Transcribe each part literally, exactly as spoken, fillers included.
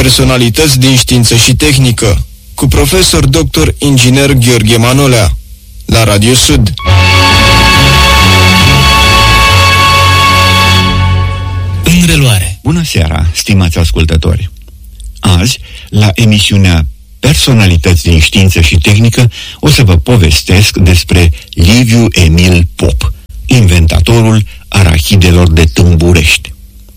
Personalități din știință și tehnică, cu profesor doctor inginer Gheorghe Manolea, la Radio Sud. În reluare. Bună seara, stimați ascultători! Azi, la emisiunea Personalități din știință și tehnică, o să vă povestesc despre Liviu Emil Pop, inventatorul arahidelor de Tâmburești.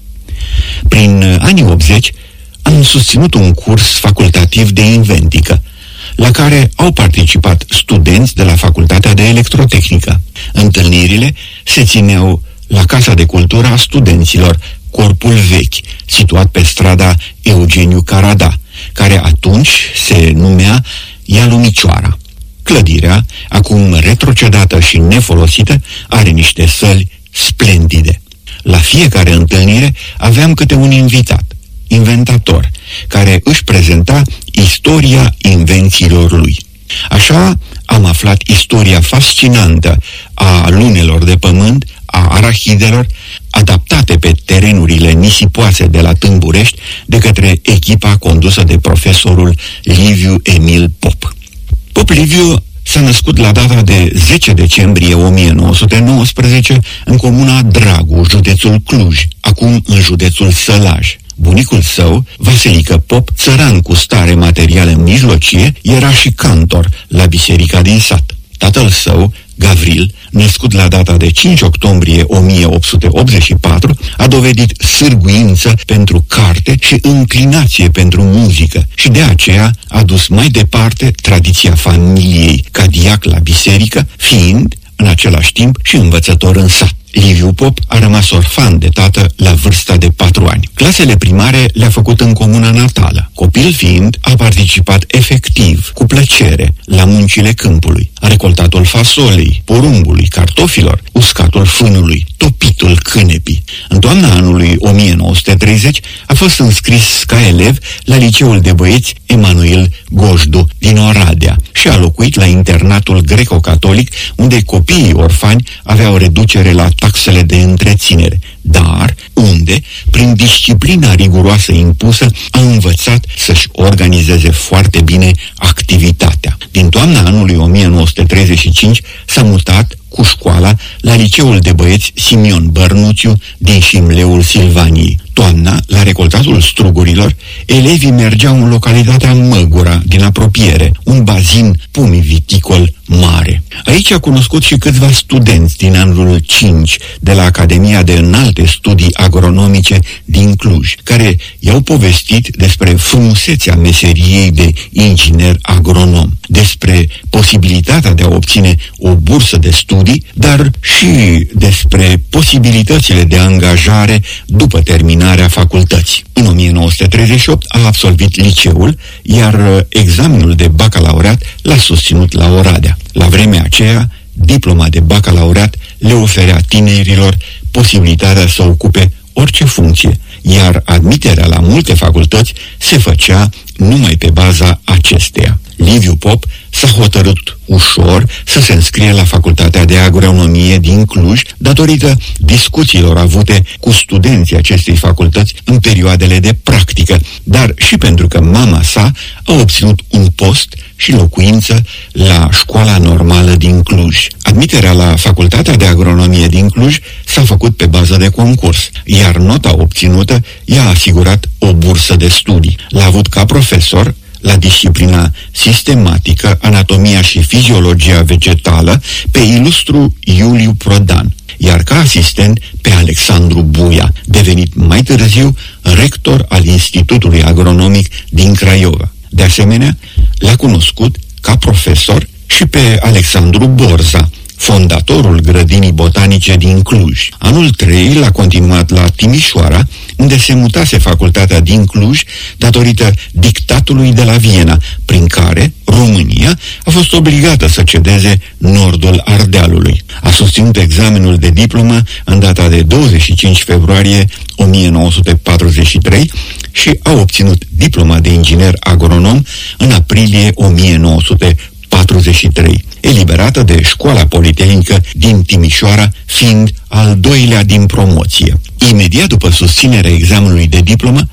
Prin anii optzeci am susținut un curs facultativ de inventică, la care au participat studenți de la Facultatea de Electrotehnică. Întâlnirile se țineau la Casa de Cultură a Studenților, Corpul Vechi, situat pe strada Eugeniu Carada, care atunci se numea Ia Lumicioara. Clădirea, acum retrocedată și nefolosită, are niște săli splendide. La fiecare întâlnire aveam câte un invitat, inventator, care își prezenta istoria invențiilor lui. Așa am aflat istoria fascinantă a lunelor de pământ, a arahidelor, adaptate pe terenurile nisipoase de la Tâmburești de către echipa condusă de profesorul Liviu Emil Pop. Pop Liviu s-a născut la data de zece decembrie o mie nouă sute nouăsprezece în comuna Dragu, județul Cluj, acum în județul Sălaj. Bunicul său, Vasilică Pop, țăran cu stare materială mijlocie, era și cantor la biserica din sat. Tatăl său, Gavril, născut la data de cinci octombrie o mie opt sute optzeci și patru, a dovedit sârguință pentru carte și înclinație pentru muzică și de aceea a dus mai departe tradiția familiei ca diac la biserică, fiind în același timp și învățător în sat. Liviu Pop a rămas orfan de tată la vârsta de patru ani. Clasele primare le-a făcut în comuna natală. Copil fiind, a participat efectiv, cu plăcere, la muncile câmpului. A recoltatul fasolei, porumbului, cartofilor, uscatul fânului, topitul cânepii. În toamna anului o mie nouă sute treizeci a fost înscris ca elev la liceul de băieți Emanuel Gojdu din Oradea și a locuit la internatul greco-catolic, unde copiii orfani aveau reducere la taxele de întreținere, dar unde, prin disciplina riguroasă impusă, a învățat să-și organizeze foarte bine activitatea. Din toamna anului o mie nouă sute treizeci și cinci s-a mutat cu școala la liceul de băieți Simion Bărnuțiu din Șimleul Silvaniei. Toamna, la recoltatul strugurilor, elevii mergeau în localitatea Măgura, din apropiere, un bazin pumiviticol mare. Aici a cunoscut și câțiva studenți din anul cinci de la Academia de Înalte Studii Agronomice din Cluj, care i-au povestit despre frumusețea meseriei de inginer agronom, despre posibilitatea de a obține o bursă de studii, dar și despre posibilitățile de angajare după terminarea facultății. În o mie nouă sute treizeci și opt a absolvit liceul, iar examenul de bacalaureat l-a susținut la Oradea. La vremea aceea, diploma de bacalaureat le oferea tinerilor posibilitatea să ocupe orice funcție, iar admiterea la multe facultăți se făcea numai pe baza acesteia. Liviu Pop s-a hotărât ușor să se înscrie la Facultatea de Agronomie din Cluj, datorită discuțiilor avute cu studenții acestei facultăți în perioadele de practică, dar și pentru că mama sa a obținut un post și locuință la Școala Normală din Cluj. Admiterea la Facultatea de Agronomie din Cluj s-a făcut pe bază de concurs, iar nota obținută i-a asigurat o bursă de studii. L-a avut ca profesor la disciplina sistematică, anatomia și fiziologia vegetală pe ilustru Iuliu Prodan, iar ca asistent pe Alexandru Buia, devenit mai târziu rector al Institutului Agronomic din Craiova. De asemenea, l-a cunoscut ca profesor și pe Alexandru Borza, fondatorul grădinii botanice din Cluj. Anul trei l-a continuat la Timișoara, unde se mutase facultatea din Cluj datorită dictatului de la Viena, prin care România a fost obligată să cedeze nordul Ardealului. A susținut examenul de diplomă în data de douăzeci și cinci februarie o mie nouă sute patruzeci și trei și a obținut diploma de inginer agronom în aprilie o mie nouă sute patruzeci și trei, eliberată de Școala Politehnică din Timișoara, fiind al doilea din promoție. Imediat după susținerea examenului de diplomă,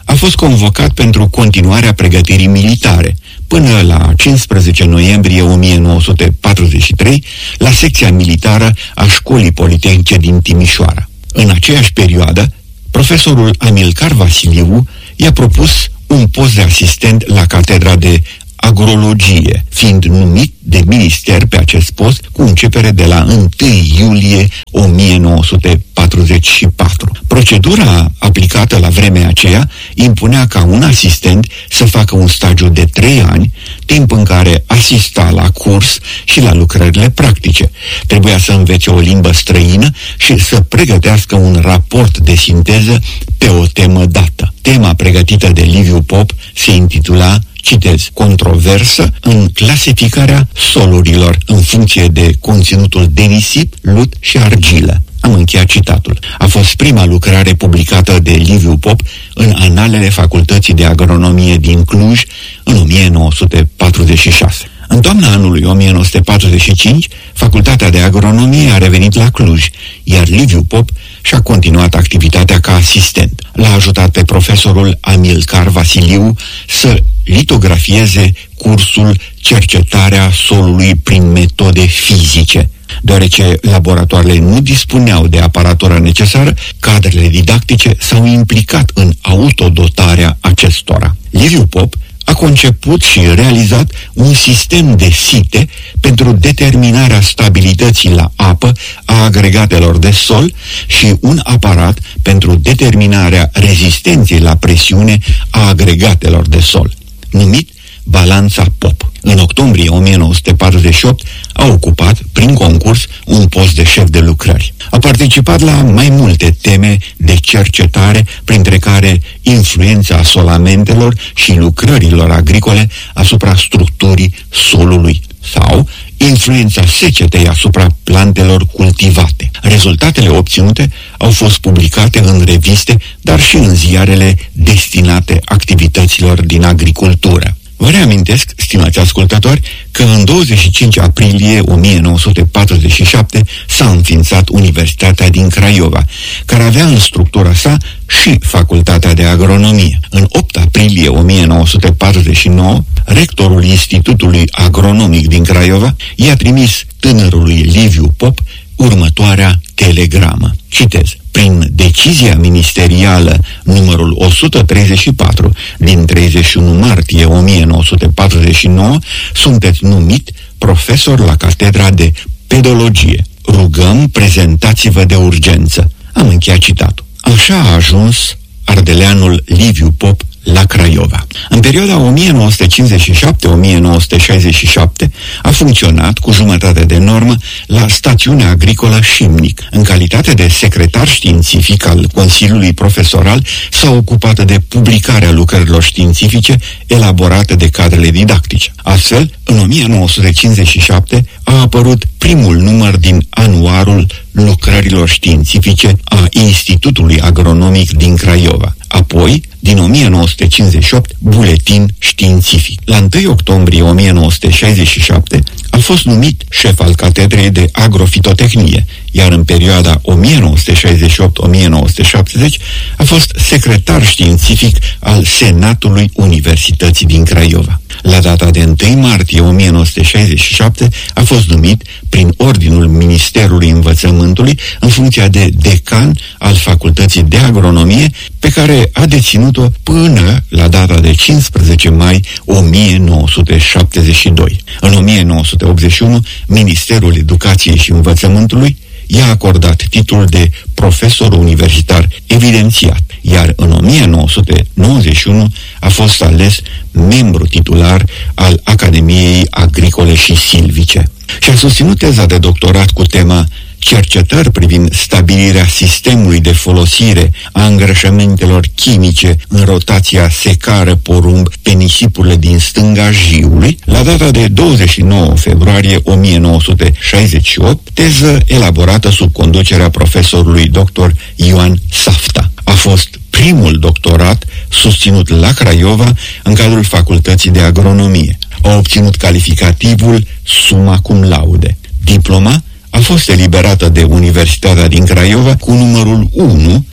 a fost convocat pentru continuarea pregătirii militare până la cincisprezece noiembrie o mie nouă sute patruzeci și trei la secția militară a Școlii Politehnice din Timișoara. În aceeași perioadă, profesorul Amilcar Vasiliu i-a propus un post de asistent la catedra de agrologie, fiind numit de minister pe acest post cu începere de la întâi iulie o mie nouă sute patruzeci și patru. Procedura aplicată la vremea aceea impunea ca un asistent să facă un stagiu de trei ani, timp în care asista la curs și la lucrările practice. Trebuia să învețe o limbă străină și să pregătească un raport de sinteză pe o temă dată. Tema pregătită de Liviu Pop se intitula, citez, controversă în clasificarea solurilor în funcție de conținutul de nisip, lut și argilă. Am încheiat citatul. A fost prima lucrare publicată de Liviu Pop în Analele Facultății de Agronomie din Cluj în o mie nouă sute patruzeci și șase. În toamna anului o mie nouă sute patruzeci și cinci, Facultatea de Agronomie a revenit la Cluj, iar Liviu Pop și-a continuat activitatea ca asistent. L-a ajutat pe profesorul Amilcar Vasiliu să litografieze cursul Cercetarea solului prin metode fizice. Deoarece laboratoarele nu dispuneau de aparatura necesară, cadrele didactice s-au implicat în autodotarea acestora. Liviu Pop a conceput și realizat un sistem de site pentru determinarea stabilității la apă a agregatelor de sol și un aparat pentru determinarea rezistenței la presiune a agregatelor de sol, numit Balanța Pop. În octombrie o mie nouă sute patruzeci și opt a ocupat, prin concurs, un post de șef de lucrări. A participat la mai multe teme de cercetare, printre care influența solamentelor și lucrărilor agricole asupra structurii solului sau influența secetei asupra plantelor cultivate. Rezultatele obținute au fost publicate în reviste, dar și în ziarele destinate activităților din agricultură. Vă reamintesc, stimați ascultători, că în douăzeci și cinci aprilie o mie nouă sute patruzeci și șapte s-a înființat Universitatea din Craiova, care avea în structura sa și Facultatea de Agronomie. În opt aprilie o mie nouă sute patruzeci și nouă, rectorul Institutului Agronomic din Craiova i-a trimis tânărului Liviu Pop următoarea telegramă. Citez. Prin decizia ministerială numărul o sută treizeci și patru din treizeci și unu martie o mie nouă sute patruzeci și nouă, sunteți numit profesor la catedra de pedologie. Rugăm, prezentați-vă de urgență. Am încheiat citatul. Așa a ajuns ardeleanul Liviu Pop la Craiova. În perioada o mie nouă sute cincizeci și șapte - o mie nouă sute șaizeci și șapte a funcționat cu jumătate de normă la stațiunea agricolă Șimnic. În calitate de secretar științific al Consiliului Profesoral s-a ocupat de publicarea lucrărilor științifice elaborate de cadrele didactice. Astfel, în o mie nouă sute cincizeci și șapte a apărut primul număr din anuarul lucrărilor științifice a Institutului Agronomic din Craiova. Apoi, din o mie nouă sute cincizeci și opt, buletin științific. La întâi octombrie o mie nouă sute șaizeci și șapte a fost numit șef al catedrei de agrofitotehnie, iar în perioada o mie nouă sute șaizeci și opt - o mie nouă sute șaptezeci a fost secretar științific al Senatului Universității din Craiova. La data de întâi martie o mie nouă sute șaizeci și șapte a fost numit prin ordinul Ministerului Învățământului în funcția de decan al Facultății de Agronomie, pe care a deținut-o până la data de cincisprezece mai o mie nouă sute șaptezeci și doi. În o mie nouă sute optzeci și unu, Ministerul Educației și Învățământului i-a acordat titlul de profesor universitar evidențiat, iar în o mie nouă sute nouăzeci și unu a fost ales membru titular al Academiei Agricole și Silvice și a susținut teza de doctorat cu tema cercetări privind stabilirea sistemului de folosire a îngrășămintelor chimice în rotația secară-porumb pe nisipurile din stânga Jiului, la data de douăzeci și nouă februarie o mie nouă sute șaizeci și opt, teză elaborată sub conducerea profesorului doctor Ioan Safta. A fost primul doctorat susținut la Craiova în cadrul Facultății de Agronomie. A obținut calificativul summa cum laude. Diploma a fost eliberată de Universitatea din Craiova cu numărul unu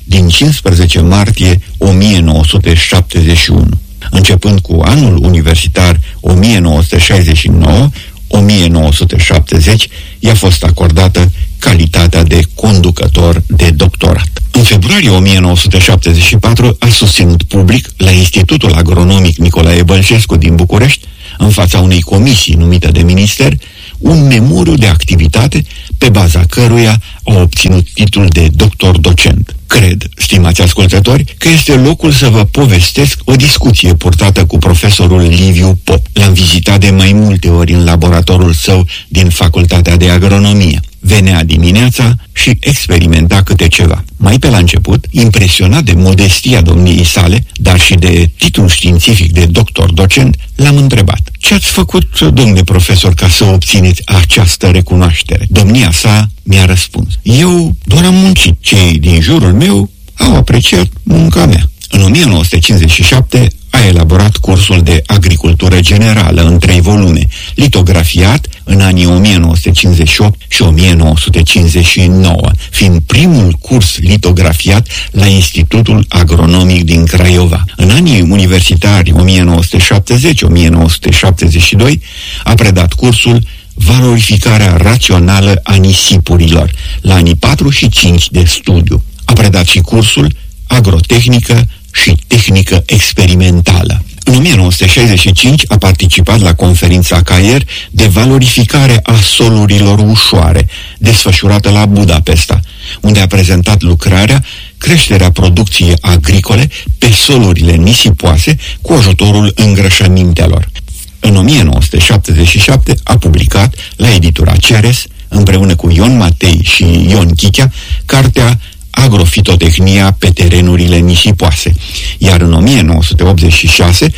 din cincisprezece martie o mie nouă sute șaptezeci și unu. Începând cu anul universitar o mie nouă sute șaizeci și nouă - o mie nouă sute șaptezeci, i-a fost acordată calitatea de conducător de doctorat. În februarie o mie nouă sute șaptezeci și patru a susținut public la Institutul Agronomic Nicolae Bălcescu din București, în fața unei comisii numită de minister, un memoriu de activitate pe baza căruia a obținut titlul de doctor-docent. Cred, stimați ascultători, că este locul să vă povestesc o discuție purtată cu profesorul Liviu Pop. L-am vizitat de mai multe ori în laboratorul său din Facultatea de Agronomie. Venea dimineața și experimenta câte ceva. Mai pe la început, impresionat de modestia domniei sale, dar și de titlul științific de doctor-docent, l-am întrebat: ce ați făcut, domnule profesor, ca să obțineți această recunoaștere? Domnia sa mi-a răspuns: eu doar am muncit. Cei din jurul meu au apreciat munca mea. În o mie nouă sute cincizeci și șapte a elaborat cursul de agricultură generală în trei volume, litografiat în anii o mie nouă sute cincizeci și opt și o mie nouă sute cincizeci și nouă, fiind primul curs litografiat la Institutul Agronomic din Craiova. În anii universitari o mie nouă sute șaptezeci - o mie nouă sute șaptezeci și doi a predat cursul Valorificarea rațională a nisipurilor la anii patru și cinci de studiu. A predat și cursul Agrotehnică și tehnică experimentală. În o mie nouă sute șaizeci și cinci a participat la conferința Caier de valorificare a solurilor ușoare, desfășurată la Budapesta, unde a prezentat lucrarea Creșterea producției agricole pe solurile nisipoase cu ajutorul îngrășămintelor. În o mie nouă sute șaptezeci și șapte a publicat la editura Ceres, împreună cu Ion Matei și Ion Chichea, cartea Agrofitotehnia pe terenurile nisipoase, iar în o mie nouă sute optzeci și șase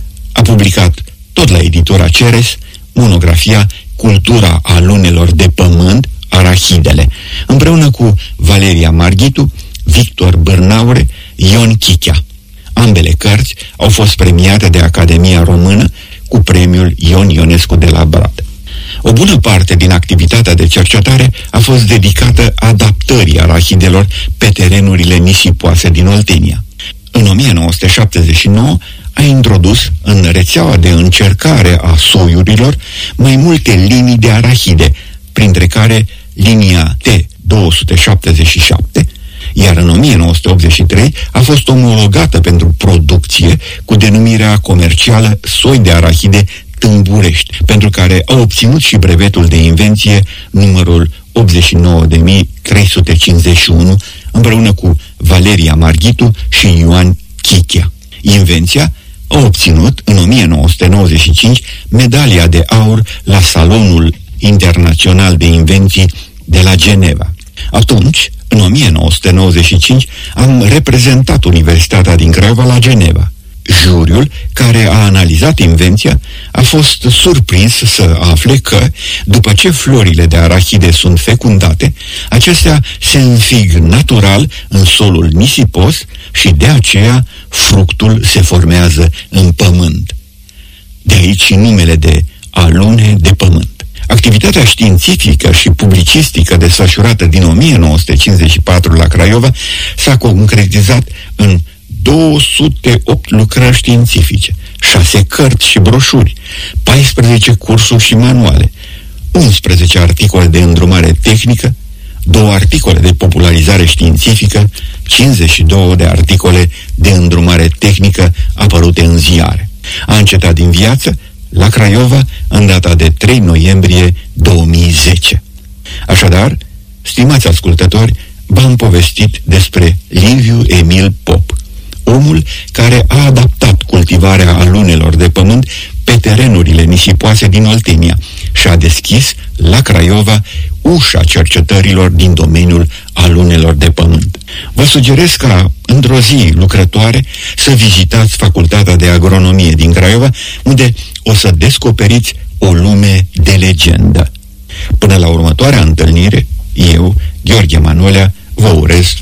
a publicat, tot la editura Ceres, monografia Cultura alunelor de pământ, arahidele, împreună cu Valeria Marghitu, Victor Bârnaure, Ion Chichea. Ambele cărți au fost premiate de Academia Română cu premiul Ion Ionescu de la Brad. O bună parte din activitatea de cercetare a fost dedicată adaptării arahidelor pe terenurile nisipoase din Oltenia. În o mie nouă sute șaptezeci și nouă a introdus în rețeaua de încercare a soiurilor mai multe linii de arahide, printre care linia T două sute șaptezeci și șapte, iar în o mie nouă sute optzeci și trei a fost omologată pentru producție cu denumirea comercială soi de arahide Tâmburești, pentru care a obținut și brevetul de invenție numărul optzeci și nouă de mii trei sute cincizeci și unu, împreună cu Valeria Marghitu și Ioan Chichea. Invenția a obținut în o mie nouă sute nouăzeci și cinci medalia de aur la Salonul Internațional de Invenții de la Geneva. Atunci, în o mie nouă sute nouăzeci și cinci, am reprezentat Universitatea din Craiova la Geneva. Juriul care a analizat invenția a fost surprins să afle că, după ce florile de arahide sunt fecundate, acestea se înfig natural în solul nisipos și de aceea fructul se formează în pământ. De aici și numele de alune de pământ. Activitatea științifică și publicistică desfășurată din o mie nouă sute cincizeci și patru la Craiova s-a concretizat în două sute opt lucrări științifice, șase cărți și broșuri, paisprezece cursuri și manuale, unsprezece articole de îndrumare tehnică, două articole de popularizare științifică, cincizeci și două de articole de îndrumare tehnică apărute în ziare. A încetat din viață la Craiova în data de trei noiembrie două mii zece. Așadar, stimați ascultători, v-am povestit despre Liviu Emil Pop, omul care a adaptat cultivarea alunelor de pământ pe terenurile nisipoase din Oltenia și a deschis la Craiova ușa cercetărilor din domeniul alunelor de pământ. Vă sugerez ca într-o zi lucrătoare să vizitați Facultatea de Agronomie din Craiova, unde o să descoperiți o lume de legendă. Până la următoarea întâlnire, eu, Gheorghe Manolea, vă urez